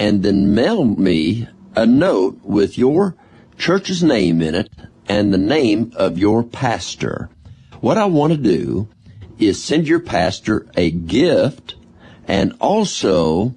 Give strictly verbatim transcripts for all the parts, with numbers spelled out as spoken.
and then mail me a note with your church's name in it and the name of your pastor. What I want to do is send your pastor a gift, and also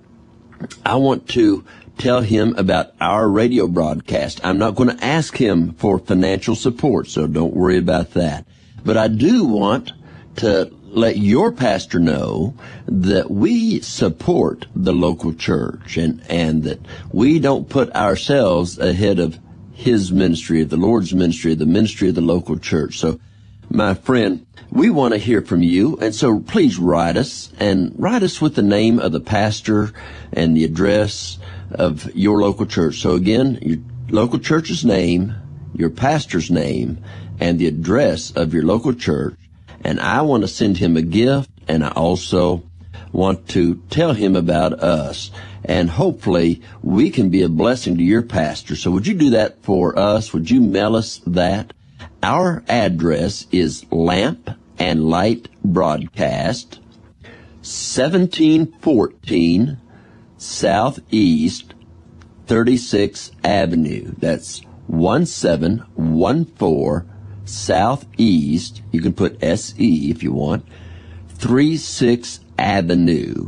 I want to tell him about our radio broadcast. I'm not going to ask him for financial support, so don't worry about that. But I do want to let your pastor know that we support the local church, and, and that we don't put ourselves ahead of his ministry, of the Lord's ministry, of the ministry of the local church. So, my friend, we want to hear from you, and so please write us, and write us with the name of the pastor and the address of your local church. So again, your local church's name, your pastor's name, and the address of your local church. And I want to send him a gift, and I also want to tell him about us. And hopefully we can be a blessing to your pastor. So would you do that for us? Would you mail us that? Our address is Lamp and Light Broadcast, seventeen fourteen Southeast thirty-sixth Avenue. That's one seven one four Southeast, you can put S E if you want, thirty-sixth Avenue,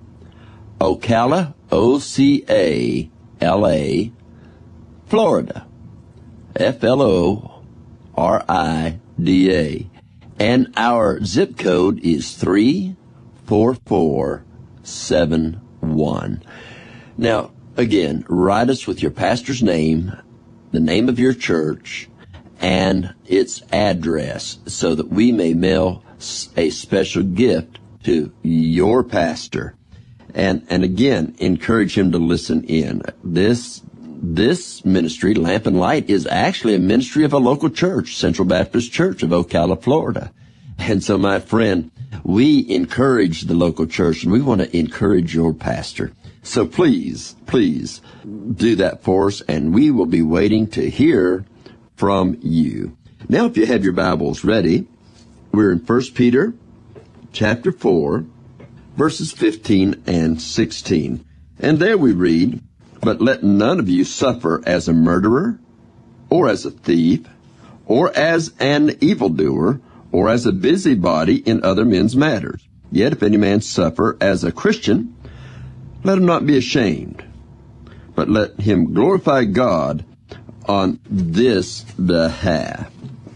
Ocala, O C A L A, Florida, F L O R I D A. And our zip code is three four four seven one. Now, again, write us with your pastor's name, the name of your church, and its address, so that we may mail a special gift to your pastor. And, and again, encourage him to listen in. This, this ministry, Lamp and Light, is actually a ministry of a local church, Central Baptist Church of Ocala, Florida. And so, my friend, we encourage the local church, and we want to encourage your pastor. So please, please do that for us, and we will be waiting to hear from you. Now, if you have your Bibles ready, we're in First Peter chapter four, verses fifteen and sixteen. And there we read, "But let none of you suffer as a murderer, or as a thief, or as an evildoer, or as a busybody in other men's matters. Yet if any man suffer as a Christian, let him not be ashamed, but let him glorify God on this behalf."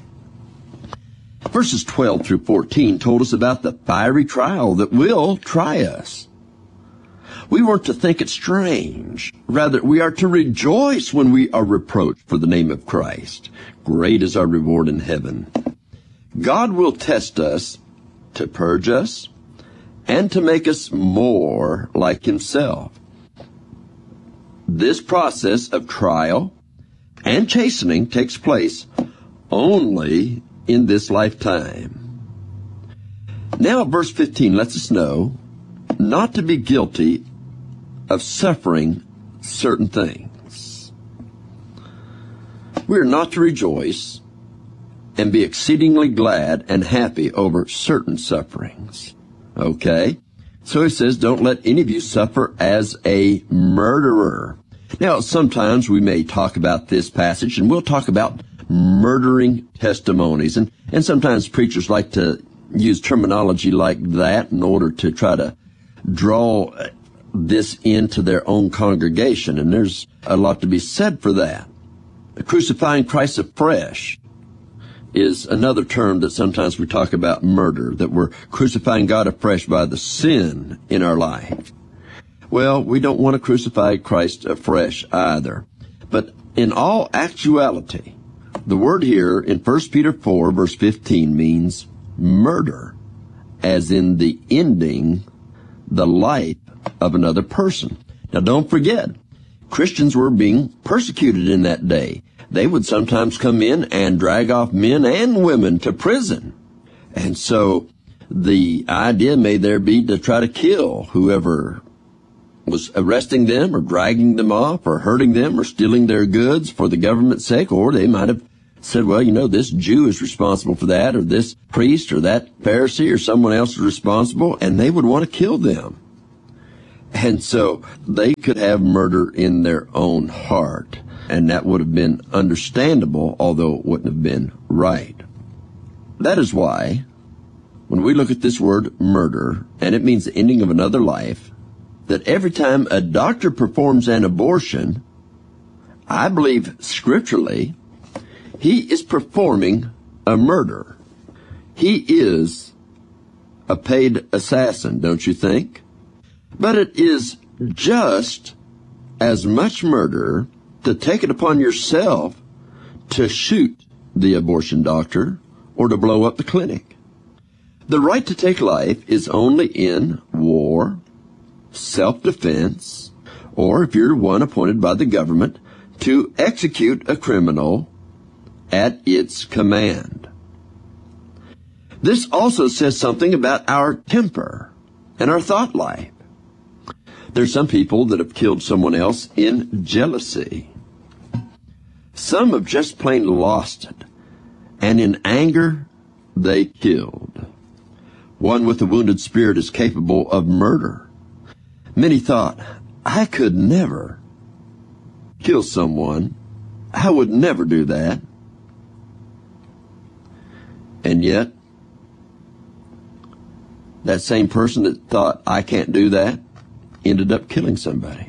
Verses twelve through fourteen told us about the fiery trial that will try us. We weren't to think it strange. Rather, we are to rejoice when we are reproached for the name of Christ. Great is our reward in heaven. God will test us to purge us and to make us more like himself. This process of trial and chastening takes place only in this lifetime. Now, verse fifteen lets us know not to be guilty of suffering certain things. We are not to rejoice and be exceedingly glad and happy over certain sufferings. Okay? So he says, don't let any of you suffer as a murderer. Now, sometimes we may talk about this passage, and we'll talk about murdering testimonies. And, and sometimes preachers like to use terminology like that in order to try to draw this into their own congregation. And there's a lot to be said for that. Crucifying Christ afresh is another term that sometimes we talk about murder, that we're crucifying God afresh by the sin in our life. Well, we don't want to crucify Christ afresh either. But in all actuality, the word here in First Peter four, verse fifteen means murder, as in the ending the life of another person. Now, don't forget, Christians were being persecuted in that day. They would sometimes come in and drag off men and women to prison. And so the idea may there be to try to kill whoever was arresting them or dragging them off or hurting them or stealing their goods for the government's sake. Or they might have said, well, you know, this Jew is responsible for that, or this priest or that Pharisee or someone else is responsible, and they would want to kill them. And so they could have murder in their own heart, and that would have been understandable, although it wouldn't have been right. That is why, when we look at this word murder, and it means the ending of another life, that every time a doctor performs an abortion, I believe scripturally, he is performing a murder. He is a paid assassin, don't you think? But it is just as much murder to take it upon yourself to shoot the abortion doctor or to blow up the clinic. The right to take life is only in war, self-defense, or if you're one appointed by the government to execute a criminal at its command. This also says something about our temper and our thought life. There's some people that have killed someone else in jealousy. Some have just plain lost it, and in anger, they killed. One with a wounded spirit is capable of murder. Many thought, I could never kill someone. I would never do that. And yet, that same person that thought, I can't do that, ended up killing somebody.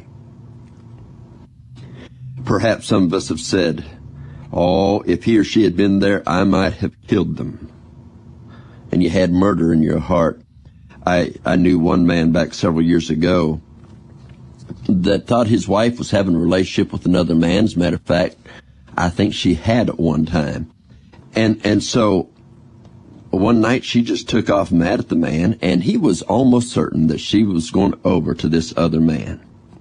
Perhaps some of us have said, oh, if he or she had been there, I might have killed them. And you had murder in your heart. I, I knew one man back several years ago that thought his wife was having a relationship with another man. As a matter of fact, I think she had at one time. And, and so one night she just took off mad at the man, and he was almost certain that she was going over to this other man.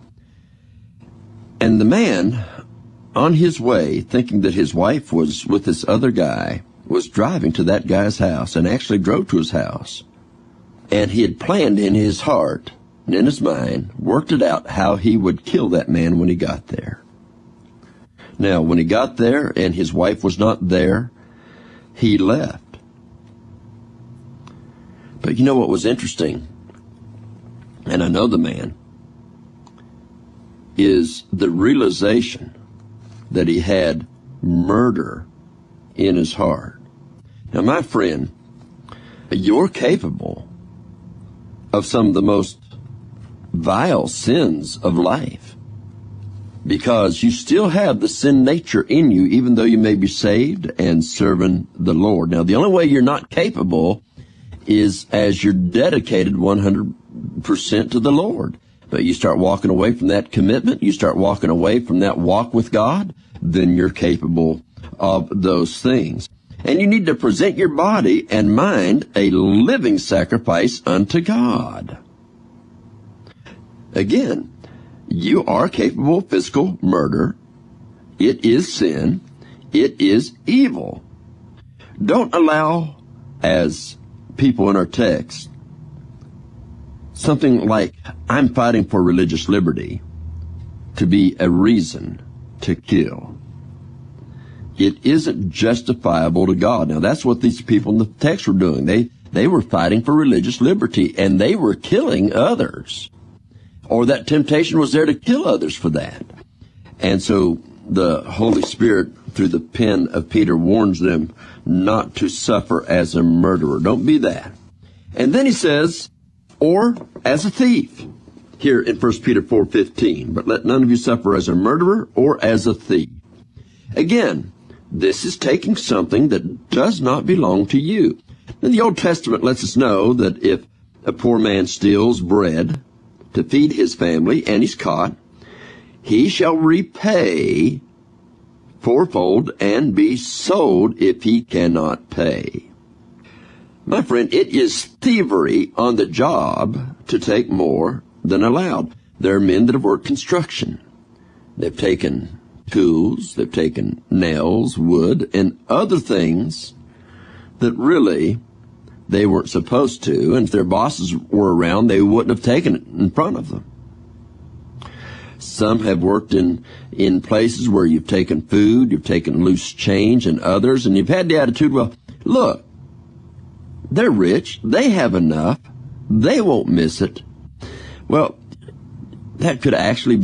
And the man, on his way, thinking that his wife was with this other guy, was driving to that guy's house and actually drove to his house. And he had planned in his heart and in his mind, worked it out how he would kill that man when he got there. Now, when he got there and his wife was not there, he left. But you know what was interesting, and I know the man, is the realization that he had murder in his heart. Now, my friend, you're capable of some of the most vile sins of life because you still have the sin nature in you, even though you may be saved and serving the Lord. Now, the only way you're not capable is as you're dedicated one hundred percent to the Lord. But you start walking away from that commitment, you start walking away from that walk with God, then you're capable of those things. And you need to present your body and mind a living sacrifice unto God. Again, you are capable of physical murder. It is sin. It is evil. Don't allow, as people in our text, something like, I'm fighting for religious liberty, to be a reason to kill. It isn't justifiable to God. Now, that's what these people in the text were doing. They, they were fighting for religious liberty, and they were killing others. Or that temptation was there to kill others for that. And so the Holy Spirit, through the pen of Peter, warns them not to suffer as a murderer. Don't be that. And then he says, or as a thief, here in First Peter four fifteen. But let none of you suffer as a murderer or as a thief. Again, this is taking something that does not belong to you. And the Old Testament lets us know that if a poor man steals bread to feed his family and he's caught, he shall repay fourfold and be sold if he cannot pay. My friend, it is thievery on the job to take more than allowed. There are men that have worked construction. They've taken tools, they've taken nails, wood, and other things that really they weren't supposed to, and if their bosses were around, they wouldn't have taken it in front of them. Some have worked in, in places where you've taken food, you've taken loose change, and others, and you've had the attitude, well, look, they're rich, they have enough, they won't miss it. Well, that could actually